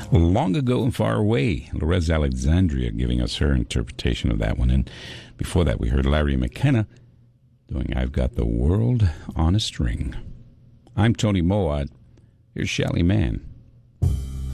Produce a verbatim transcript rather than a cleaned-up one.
Long Ago and Far Away, Lorez Alexandria giving us her interpretation of that one. And before that, we heard Larry McKenna doing I've Got the World on a String. I'm Tony Mowatt. Here's Shelly Manne.